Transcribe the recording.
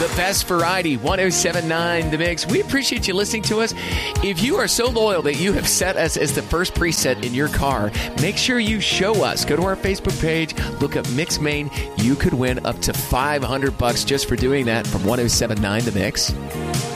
The best variety, 107.9 The Mix. We appreciate you listening to us. If you are so loyal that you have set us as the first preset in your car, make sure you show us. Go to our Facebook page, look up Mix Maine. You could win up to $500 just for doing that from 107.9 The Mix.